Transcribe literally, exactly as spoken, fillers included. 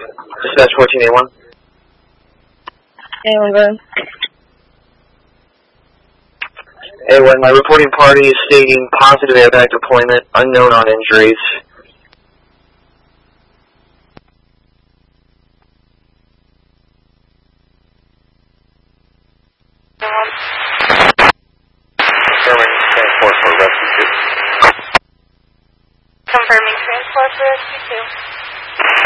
Dispatch fourteen A one. A one, go ahead. A one, my reporting party is stating positive airbag deployment, unknown on injuries. Confirming transport for rescue two. Confirming transport for rescue two.